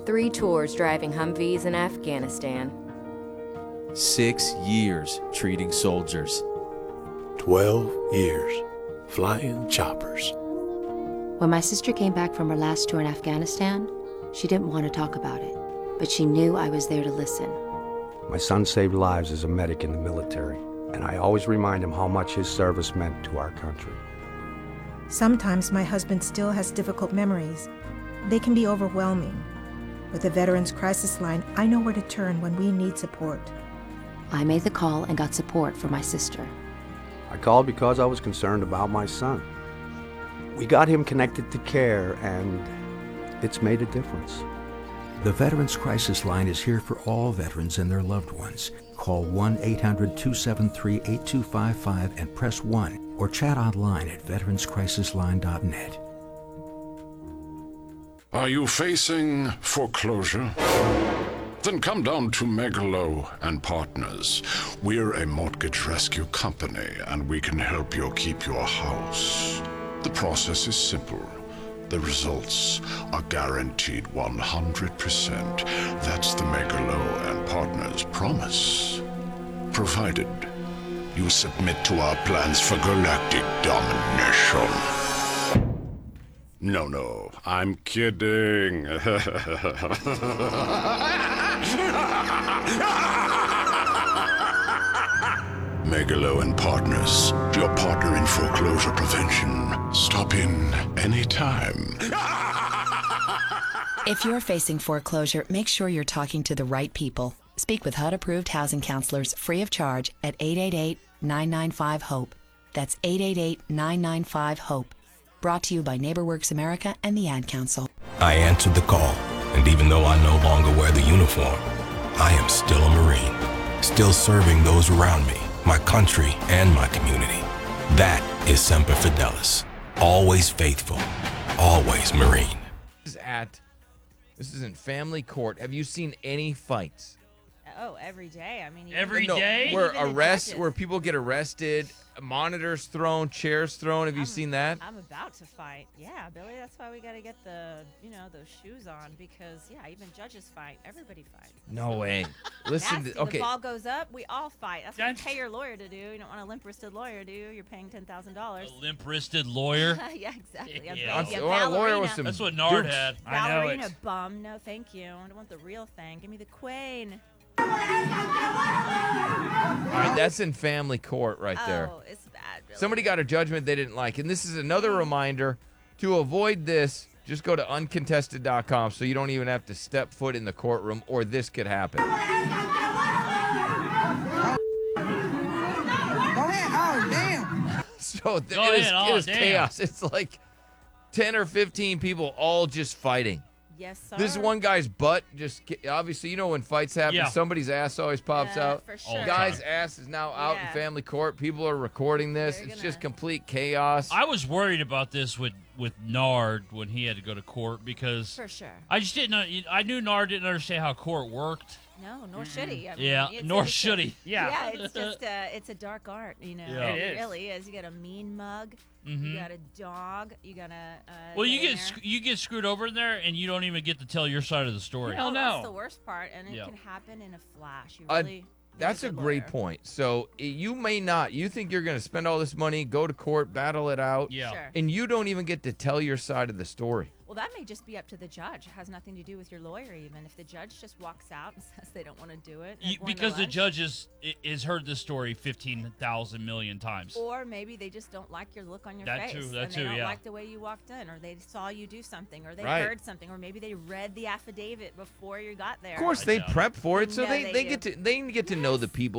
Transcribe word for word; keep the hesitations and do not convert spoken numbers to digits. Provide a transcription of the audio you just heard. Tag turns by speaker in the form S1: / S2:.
S1: three tours driving Humvees in Afghanistan.
S2: Six years treating soldiers.
S3: Twelve years flying choppers.
S4: When my sister came back from her last tour in Afghanistan, she didn't want to talk about it, but she knew I was there to listen.
S5: My son saved lives as a medic in the military, and I always remind him how much his service meant to our country.
S6: Sometimes my husband still has difficult memories. They can be overwhelming. With the Veterans Crisis Line, I know where to turn when we need support.
S4: I made the call and got support for my sister.
S5: I called because I was concerned about my son. We got him connected to care, and it's made a difference.
S7: The Veterans Crisis Line is here for all veterans and their loved ones. Call one eight hundred two seven three eight two five five and press one, or chat online at veterans crisis line dot net.
S8: Are you facing foreclosure? Then come down to Megalow and Partners. We're a mortgage rescue company, and we can help you keep your house. The process is simple. The results are guaranteed one hundred percent. That's the Megalow and Partners promise. Provided you submit to our plans for galactic domination. No, no, I'm kidding. Megalow and Partners, your partner in foreclosure prevention. Stop in anytime.
S9: If you're facing foreclosure, make sure you're talking to the right people. Speak with H U D-approved housing counselors free of charge at eight eight eight, nine nine five, HOPE. That's eight eight eight, nine nine five, HOPE. Brought to you by NeighborWorks America and the Ad Council.
S10: I answered the call, and even though I no longer wear the uniform, I am still a Marine, still serving those around me, my country, and my community. That is Semper Fidelis. Always faithful, always Marine.
S11: This is at, this is in family court. Have you seen any fights?
S12: Oh, every day. I mean,
S13: every
S11: no,
S13: day?
S11: Where arrests, where people get arrested, monitors thrown, chairs thrown. Have you
S12: I'm,
S11: seen that?
S12: I'm about to fight. Yeah, Billy, that's why we got to get the, you know, those shoes on because, yeah, even judges fight. Everybody fights.
S11: No way. Listen,
S12: to,
S11: to, okay.
S12: The ball goes up, we all fight. That's what you pay your lawyer to do. You don't want a limp-wristed lawyer, do you? You're paying ten thousand dollars.
S13: A limp-wristed lawyer?
S12: Yeah, exactly.
S13: Yeah.
S12: A,
S11: a, a lawyer with some
S13: That's what Nard
S11: dukes.
S13: had.
S12: I know Ballerina
S13: it.
S12: bum. No, thank you. I don't want the real thing. Give me the queen.
S11: All right, that's in family court right there.
S12: Oh, it's bad, Billy.
S11: Somebody got a judgment they didn't like. And this is another reminder to avoid this. Just go to uncontested dot com so you don't even have to step foot in the courtroom or this could happen. So th-
S13: Go
S11: it is,
S13: ahead.
S11: it
S13: Oh,
S11: is
S13: damn.
S11: chaos. It's like ten or fifteen people all just fighting.
S12: Yes, sir.
S11: This one guy's butt just ki- obviously, you know, when fights happen,
S13: Yeah.
S11: somebody's ass always pops
S12: Yeah,
S11: out.
S12: for sure.
S11: The guy's ass is now out
S12: Yeah.
S11: in family court. People are recording this.
S12: They're
S11: It's
S12: gonna-
S11: just complete chaos.
S13: I was worried about this with, with Nard when he had to go to court because
S12: For sure.
S13: I just didn't know. I knew Nard didn't understand how court worked.
S12: No, nor should he. I mean,
S13: Yeah,
S12: it's,
S13: nor
S12: it's
S13: should
S12: a,
S13: he.
S12: Yeah, it's just a, it's a dark art, you know.
S13: Yeah.
S12: It,
S13: It is.
S12: really is. You got a mean mug.
S13: Mhm.
S12: You got a dog. You got a. Uh,
S13: Well, you
S12: in
S13: get
S12: there.
S13: sc- you get screwed over in there, and you don't even get to tell your side of the story.
S12: Oh, that's the worst part, and it
S13: Yeah.
S12: can happen in a flash. You
S11: Uh,
S12: really.
S11: That's a
S12: good
S11: great
S12: lawyer.
S11: point. So i- you may not. You think you're going to spend all this money, go to court, battle it out,
S13: Yeah.
S12: Sure.
S11: and you don't even get to tell your side of the story.
S12: Well, that may just be up to the judge. It has nothing to do with your lawyer, even. If the judge just walks out and says they don't want to do it.
S13: You,
S12: at one
S13: because the
S12: lunch,
S13: judge is, i- has heard this story fifteen thousand million times.
S12: Or maybe they just don't like your look on your
S13: That
S12: face.
S13: too, that
S12: and
S13: too,
S12: they don't
S13: yeah.
S12: like the way you walked in, or they saw you do something, or they
S11: Right.
S12: heard something, or maybe they read the affidavit before you got there.
S11: Of course, they prep for it, so
S12: No,
S11: they,
S12: they
S11: they
S12: do.
S11: get to they get to know the people.